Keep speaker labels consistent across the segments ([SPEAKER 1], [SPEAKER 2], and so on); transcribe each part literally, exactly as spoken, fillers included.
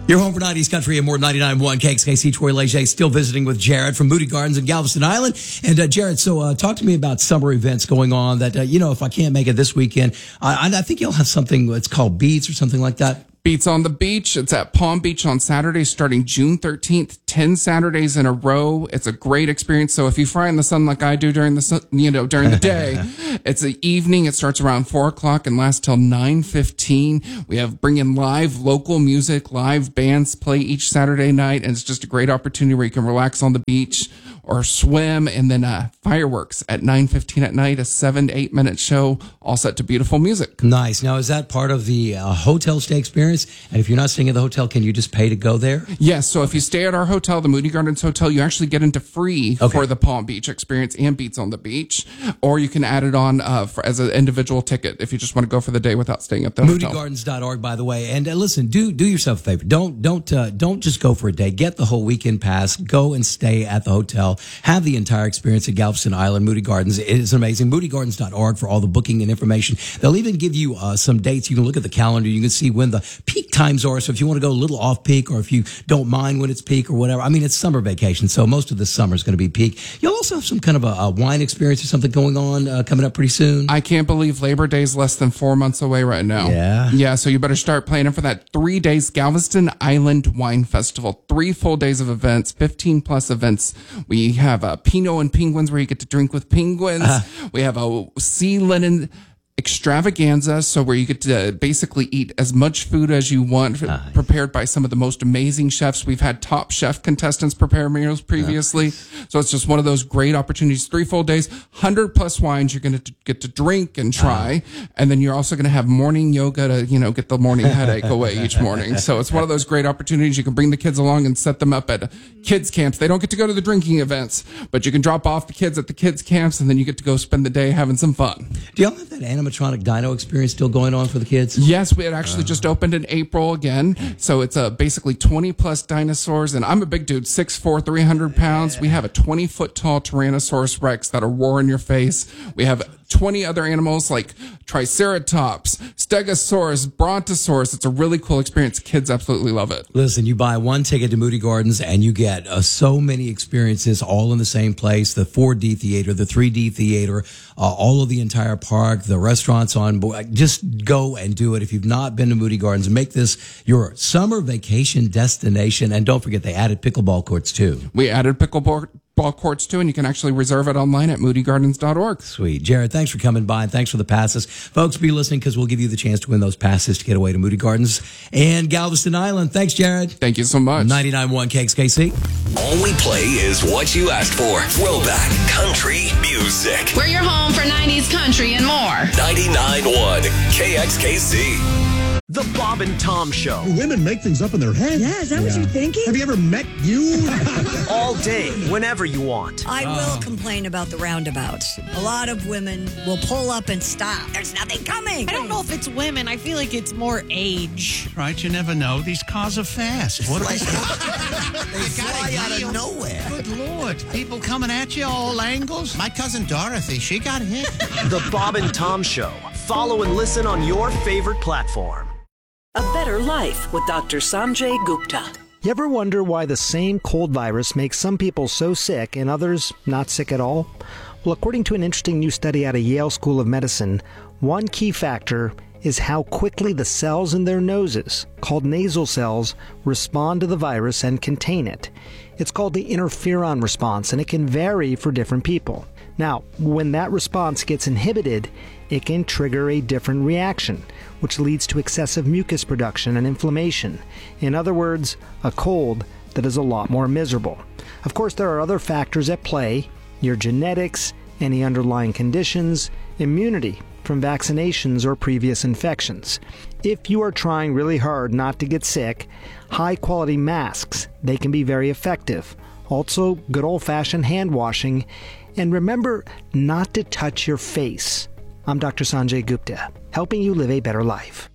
[SPEAKER 1] Your home for nineties country and more. Ninety-nine point one K X K C. Troy Leger still visiting with Jared from Moody Gardens in Galveston Island. And uh, Jared, so uh, talk to me about summer events going on that, uh, you know, if I can't make it this weekend, I, I think you'll have something that's called Beats or something like that.
[SPEAKER 2] Beats on the Beach. It's at Palm Beach on Saturday starting June thirteenth, ten Saturdays in a row. It's a great experience. So if you fry in the sun like I do during the sun, you know, during the day, it's the evening. It starts around four o'clock and lasts till nine fifteen. We have bring in live local music, live bands play each Saturday night. And it's just a great opportunity where you can relax on the beach or swim, and then uh, fireworks at nine fifteen at night, a seven to eight minute show, all set to beautiful music.
[SPEAKER 1] Nice. Now, is that part of the uh, hotel stay experience? And if you're not staying at the hotel, can you just pay to go there?
[SPEAKER 2] Yes. So if you stay at our hotel, the Moody Gardens Hotel, you actually get into free okay. for the Palm Beach experience and Beats on the Beach, or you can add it on uh, for, as an individual ticket if you just want to go for the day without staying at the
[SPEAKER 1] Moody
[SPEAKER 2] hotel.
[SPEAKER 1] Gardens dot org, by the way. And uh, listen, do do yourself a favor. Don't don't uh, don't just go for a day. Get the whole weekend pass. Go and stay at the hotel. Have the entire experience at Galveston Island, Moody Gardens. It is amazing. Moody Gardens dot org for all the booking and information. They'll even give you uh, some dates. You can look at the calendar. You can see when the peak times are. So if you want to go a little off peak, or if you don't mind when it's peak or whatever. I mean, it's summer vacation, so most of the summer is going to be peak. You'll also have some kind of a, a wine experience or something going on uh, coming up pretty soon.
[SPEAKER 2] I can't believe Labor Day is less than four months away right now.
[SPEAKER 1] Yeah.
[SPEAKER 2] Yeah, so you better start planning for that three days Galveston Island Wine Festival. Three full days of events, fifteen plus events. We have a Pinot and Penguins where you get to drink with penguins. Uh-huh. We have a sea linen extravaganza, so where you get to basically eat as much food as you want, nice. Prepared by some of the most amazing chefs. We've had top chef contestants prepare meals previously. Nice. So it's just one of those great opportunities. Three full days, one hundred plus wines you're going to get to drink and try. Uh-huh. And then you're also going to have morning yoga to, you know, get the morning headache away each morning. So it's one of those great opportunities. You can bring the kids along and set them up at kids camps. They don't get to go to the drinking events, but you can drop off the kids at the kids camps, and then you get to go spend the day having some fun.
[SPEAKER 1] Do y'all have that animatronic dino experience still going on for the kids?
[SPEAKER 2] Yes, we had actually uh. just opened in April again. So it's uh, basically twenty plus dinosaurs. And I'm a big dude, six foot four, three hundred pounds. Yeah. We have a twenty foot tall Tyrannosaurus Rex that'll roar in your face. We have twenty other animals like Triceratops, Stegosaurus, Brontosaurus. It's a really cool experience. Kids absolutely love it.
[SPEAKER 1] Listen, you buy one ticket to Moody Gardens and you get uh, so many experiences all in the same place. The four D theater, the three D theater, uh, all of the entire park, the restaurants on board. Just go and do it. If you've not been to Moody Gardens, make this your summer vacation destination. And don't forget, they added pickleball courts too.
[SPEAKER 2] We added pickleball ball courts too, and you can actually reserve it online at Moody Gardens dot org.
[SPEAKER 1] Sweet. Jared, thanks for coming by, and thanks for the passes. Folks, be listening, because we'll give you the chance to win those passes to get away to Moody Gardens and Galveston Island. Thanks, Jared.
[SPEAKER 2] Thank you so much.
[SPEAKER 1] ninety-nine point one K X K C.
[SPEAKER 3] All we play is what you asked for. Throwback country music.
[SPEAKER 4] We're your home for nineties country and more.
[SPEAKER 3] ninety-nine point one K X K C.
[SPEAKER 5] The Bob and Tom Show.
[SPEAKER 6] Women make things up in their head.
[SPEAKER 7] Yeah, is that yeah. what you're thinking?
[SPEAKER 6] Have you ever met you?
[SPEAKER 5] All day, whenever you want.
[SPEAKER 7] I uh. will complain about the roundabouts. A lot of women will pull up and stop. There's nothing coming.
[SPEAKER 8] I don't know if it's women. I feel like it's more age.
[SPEAKER 9] Right, you never know. These cars are fast. What are
[SPEAKER 10] they? They fly out of nowhere.
[SPEAKER 9] Good Lord. People coming at you all angles. My cousin Dorothy, she got hit.
[SPEAKER 5] The Bob and Tom Show. Follow and listen on your favorite platform.
[SPEAKER 11] A Better Life with Doctor Sanjay Gupta.
[SPEAKER 12] You ever wonder why the same cold virus makes some people so sick and others not sick at all? Well, according to an interesting new study out of Yale School of Medicine, one key factor is how quickly the cells in their noses, called nasal cells, respond to the virus and contain it. It's called the interferon response, and it can vary for different people. Now, when that response gets inhibited, it can trigger a different reaction, which leads to excessive mucus production and inflammation. In other words, a cold that is a lot more miserable. Of course, there are other factors at play: your genetics, any underlying conditions, immunity from vaccinations or previous infections. If you are trying really hard not to get sick, high-quality masks, they can be very effective. Also, good old-fashioned hand washing. And remember not to touch your face. I'm Doctor Sanjay Gupta, helping you live a better life.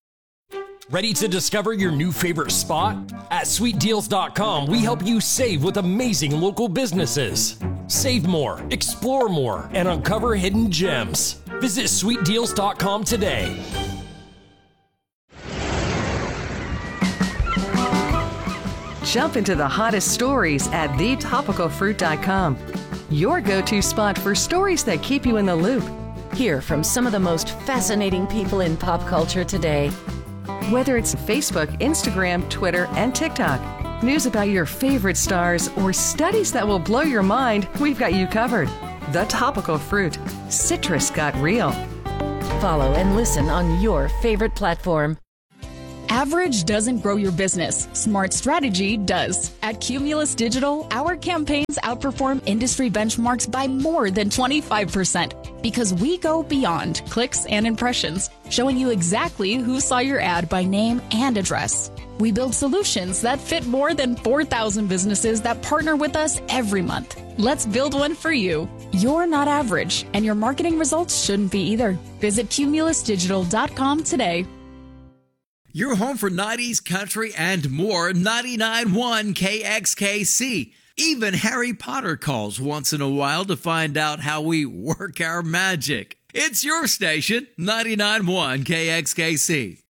[SPEAKER 13] Ready to discover your new favorite spot? At sweet deals dot com, we help you save with amazing local businesses. Save more, explore more, and uncover hidden gems. Visit sweet deals dot com today.
[SPEAKER 14] Jump into the hottest stories at the topical fruit dot com. Your go-to spot for stories that keep you in the loop.
[SPEAKER 15] Hear from some of the most fascinating people in pop culture today.
[SPEAKER 14] Whether it's Facebook, Instagram, Twitter, and TikTok, news about your favorite stars, or studies that will blow your mind, we've got you covered. The Topical Fruit. Citrus got real.
[SPEAKER 15] Follow and listen on your favorite platform.
[SPEAKER 16] Average doesn't grow your business. Smart strategy does. At Cumulus Digital, our campaigns outperform industry benchmarks by more than twenty-five percent because we go beyond clicks and impressions, showing you exactly who saw your ad by name and address. We build solutions that fit more than four thousand businesses that partner with us every month. Let's build one for you. You're not average, and your marketing results shouldn't be either. Visit cumulus digital dot com today.
[SPEAKER 1] You're home for nineties country and more. ninety-nine point one K X K C. Even Harry Potter calls once in a while to find out how we work our magic. It's your station, ninety-nine point one K X K C.